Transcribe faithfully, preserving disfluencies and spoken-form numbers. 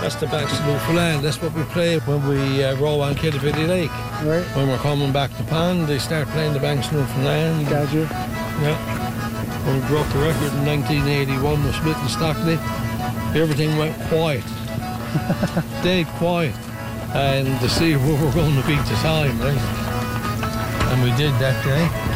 That's the Banks of Newfoundland. That's what we play when we uh, row on Kiddafiddy Lake. Right. When we're coming back to pond, they start playing the Banks of Newfoundland. Gotcha. Yeah. When we broke the record in nineteen eighty-one with Smith and Stockley, everything went quiet. Dead quiet. And to see where we're going to beat the time, right? And we did that day.